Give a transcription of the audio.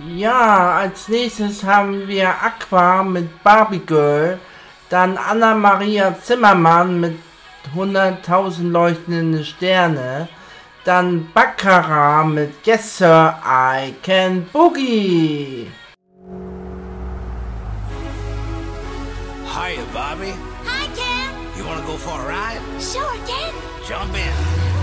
Ja, als nächstes haben wir Aqua mit Barbie Girl, dann Anna-Maria Zimmermann mit 100.000 leuchtende Sterne, dann Baccarat mit Yes Sir, I Can Boogie. Hiya, Bobby. Hi, Ken. You wanna go for a ride? Sure, Ken. Jump in.